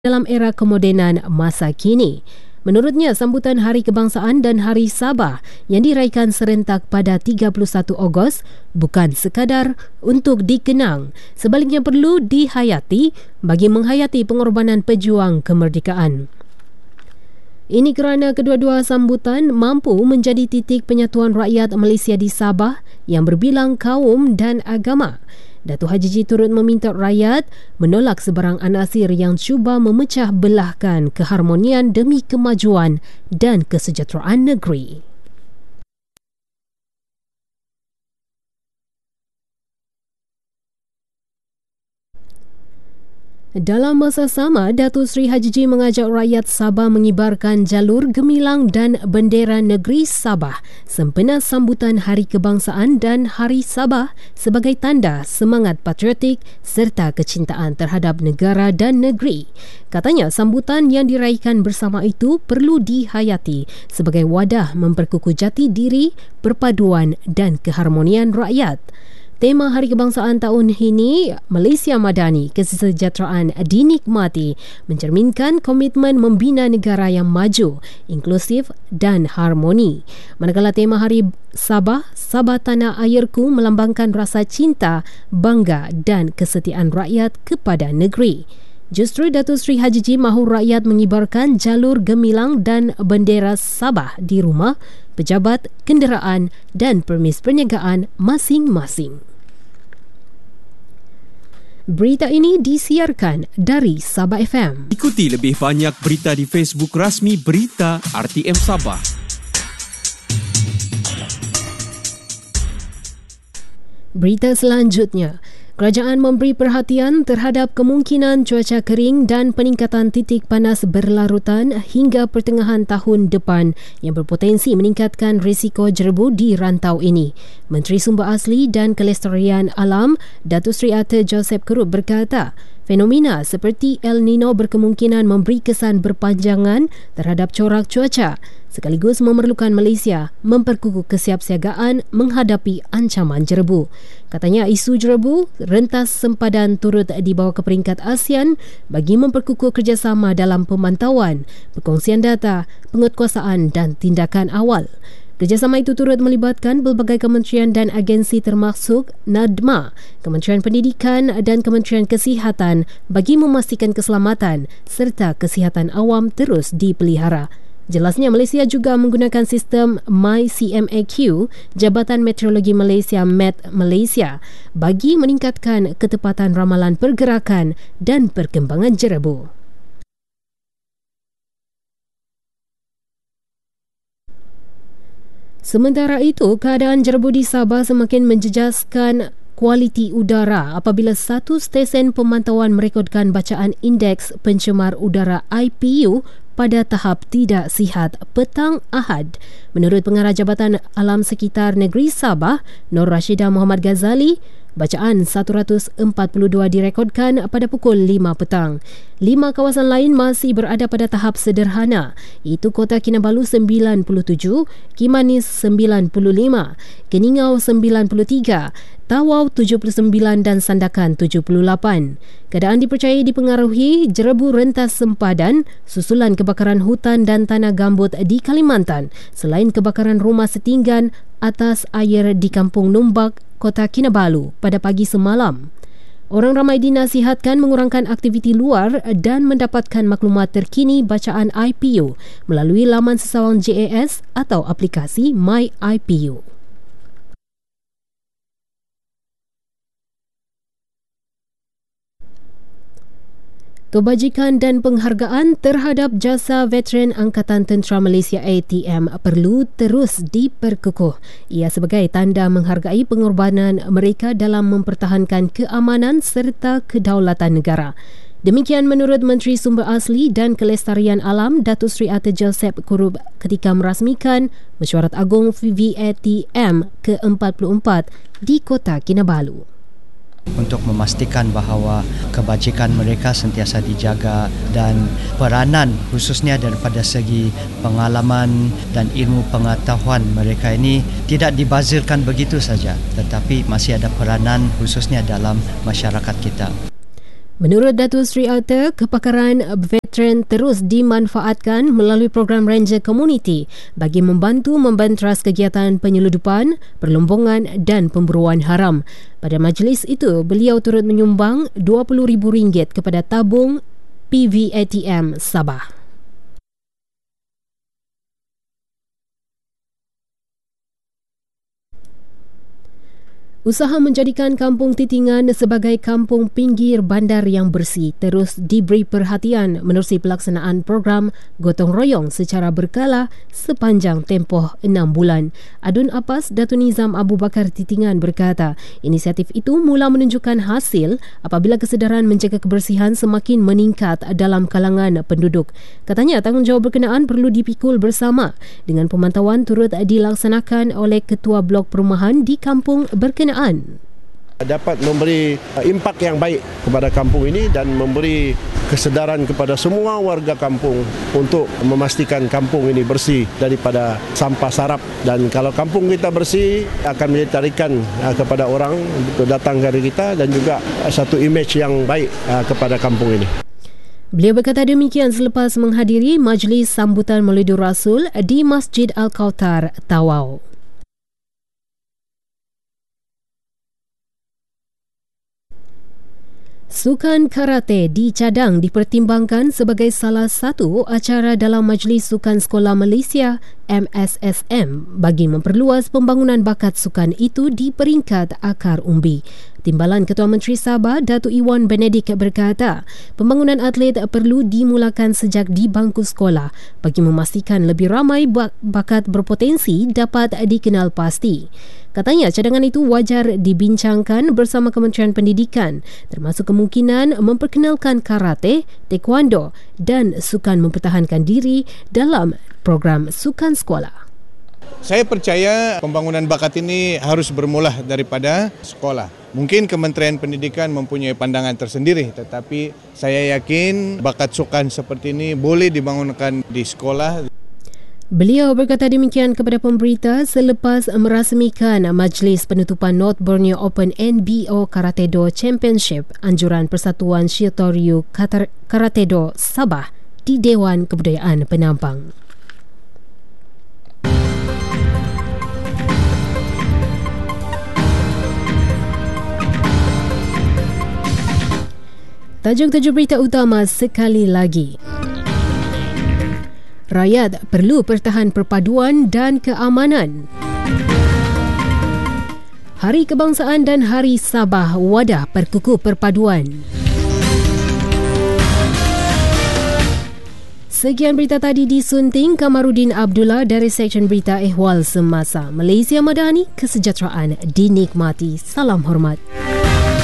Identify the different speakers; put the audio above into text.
Speaker 1: dalam era kemodenan masa kini. Menurutnya, sambutan Hari Kebangsaan dan Hari Sabah yang diraikan serentak pada 31 Ogos bukan sekadar untuk dikenang, sebaliknya perlu dihayati bagi menghayati pengorbanan pejuang kemerdekaan. Ini kerana kedua-dua sambutan mampu menjadi titik penyatuan rakyat Malaysia di Sabah yang berbilang kaum dan agama. Datuk Haji G turut meminta rakyat menolak sebarang anasir yang cuba memecah belahkan keharmonian demi kemajuan dan kesejahteraan negeri. Dalam masa sama, Datuk Seri Haji G mengajak rakyat Sabah mengibarkan jalur gemilang dan bendera negeri Sabah sempena sambutan Hari Kebangsaan dan Hari Sabah sebagai tanda semangat patriotik serta kecintaan terhadap negara dan negeri. Katanya, sambutan yang diraikan bersama itu perlu dihayati sebagai wadah memperkukuh jati diri, perpaduan dan keharmonian rakyat. Tema Hari Kebangsaan tahun ini, Malaysia Madani, kesejahteraan dinikmati, mencerminkan komitmen membina negara yang maju, inklusif dan harmoni. Manakala tema Hari Sabah, Sabah Tanah Airku, melambangkan rasa cinta, bangga dan kesetiaan rakyat kepada negeri. Justru Datuk Seri Haji G mahu rakyat mengibarkan jalur gemilang dan bendera Sabah di rumah, pejabat, kenderaan dan permis perniagaan masing-masing. Berita ini disiarkan dari Sabah FM.
Speaker 2: Ikuti lebih banyak berita di Facebook rasmi Berita RTM Sabah.
Speaker 1: Berita selanjutnya, kerajaan memberi perhatian terhadap kemungkinan cuaca kering dan peningkatan titik panas berlarutan hingga pertengahan tahun depan yang berpotensi meningkatkan risiko jerebu di rantau ini. Menteri Sumber Asli dan Kelestarian Alam, Datuk Seri Arthur Joseph Kerut berkata, fenomena seperti El Nino berkemungkinan memberi kesan berpanjangan terhadap corak cuaca, sekaligus memerlukan Malaysia memperkukuh kesiapsiagaan menghadapi ancaman jerebu. Katanya, isu jerebu rentas sempadan turut dibawa ke peringkat ASEAN bagi memperkukuh kerjasama dalam pemantauan, perkongsian data, penguatkuasaan dan tindakan awal. Kerjasama itu turut melibatkan pelbagai kementerian dan agensi termasuk NADMA, Kementerian Pendidikan dan Kementerian Kesihatan bagi memastikan keselamatan serta kesihatan awam terus dipelihara. Jelasnya, Malaysia juga menggunakan sistem MyCMAQ, Jabatan Meteorologi Malaysia Met Malaysia, bagi meningkatkan ketepatan ramalan pergerakan dan perkembangan jerebu. Sementara itu, keadaan jerebu di Sabah semakin menjejaskan kualiti udara apabila satu stesen pemantauan merekodkan bacaan indeks pencemar udara IPU pada tahap tidak sihat petang Ahad. Menurut Pengarah Jabatan Alam Sekitar Negeri Sabah, Nur Rashidah Muhammad Ghazali, bacaan 142 direkodkan pada pukul 5 petang. 5 kawasan lain masih berada pada tahap sederhana, iaitu Kota Kinabalu 97, Kimanis 95, Keningau 93, Tawau 79 dan Sandakan 78. Keadaan dipercayai dipengaruhi jerebu rentas sempadan susulan kebakaran hutan dan tanah gambut di Kalimantan, selain kebakaran rumah setinggan atas air di Kampung Numbak, Kota Kinabalu pada pagi semalam. Orang ramai dinasihatkan mengurangkan aktiviti luar dan mendapatkan maklumat terkini bacaan IPU melalui laman sesawang JAS atau aplikasi MyIPU. Kebajikan dan penghargaan terhadap jasa veteran Angkatan Tentera Malaysia ATM perlu terus diperkukuh. Ia sebagai tanda menghargai pengorbanan mereka dalam mempertahankan keamanan serta kedaulatan negara. Demikian menurut Menteri Sumber Asli dan Kelestarian Alam, Datuk Seri Arthur Joseph Kerut ketika merasmikan Mesyuarat Agung VATM ke-44 di Kota Kinabalu.
Speaker 3: Untuk memastikan bahawa kebajikan mereka sentiasa dijaga dan peranan khususnya daripada segi pengalaman dan ilmu pengetahuan mereka ini tidak dibazirkan begitu saja, tetapi masih ada peranan khususnya dalam masyarakat kita.
Speaker 1: Menurut Datuk Seri Arthur, kepakaran veteran terus dimanfaatkan melalui program Ranger Community bagi membantu membantras kegiatan penyeludupan, perlombongan dan pemburuan haram. Pada majlis itu, beliau turut menyumbang RM20,000 kepada tabung PVATM Sabah. Usaha menjadikan Kampung Titingan sebagai kampung pinggir bandar yang bersih terus diberi perhatian menerusi pelaksanaan program gotong royong secara berkala sepanjang tempoh 6 bulan. Adun Apas Datuk Nizam Abu Bakar Titingan berkata, inisiatif itu mula menunjukkan hasil apabila kesedaran menjaga kebersihan semakin meningkat dalam kalangan penduduk. Katanya tanggungjawab berkenaan perlu dipikul bersama dengan pemantauan turut dilaksanakan oleh Ketua Blok Perumahan di kampung berkenaan.
Speaker 4: Dapat memberi impak yang baik kepada kampung ini dan memberi kesedaran kepada semua warga kampung untuk memastikan kampung ini bersih daripada sampah sarap. Dan kalau kampung kita bersih, akan menjadi tarikan kepada orang untuk datang dari kita dan juga satu imej yang baik kepada kampung ini.
Speaker 1: Beliau berkata demikian selepas menghadiri majlis sambutan Maulidur Rasul di Masjid Al-Kautar, Tawau. Sukan karate dicadang dipertimbangkan sebagai salah satu acara dalam Majlis Sukan Sekolah Malaysia MSSM bagi memperluas pembangunan bakat sukan itu di peringkat akar umbi. Timbalan Ketua Menteri Sabah Datuk Iwan Benedik berkata, pembangunan atlet perlu dimulakan sejak di bangku sekolah bagi memastikan lebih ramai bakat berpotensi dapat dikenal pasti. Katanya cadangan itu wajar dibincangkan bersama Kementerian Pendidikan termasuk kemungkinan memperkenalkan karate, taekwondo dan sukan mempertahankan diri dalam program sukan sekolah.
Speaker 5: Saya percaya pembangunan bakat ini harus bermula daripada sekolah. Mungkin Kementerian Pendidikan mempunyai pandangan tersendiri, tetapi saya yakin bakat sukan seperti ini boleh dibangunkan di sekolah.
Speaker 1: Beliau berkata demikian kepada pemberita selepas merasmikan majlis penutupan North Borneo Open NBO Karate Do Championship anjuran Persatuan Shitoryu Karate Do Sabah di Dewan Kebudayaan Penampang. Tajuk-tajuk berita utama sekali lagi. Rakyat perlu pertahan perpaduan dan keamanan. Hari Kebangsaan dan Hari Sabah wadah perkukuh perpaduan. Sekian berita tadi disunting Kamarudin Abdullah dari Seksyen Berita Ehwal Semasa. Malaysia Madani, kesejahteraan dinikmati. Salam hormat.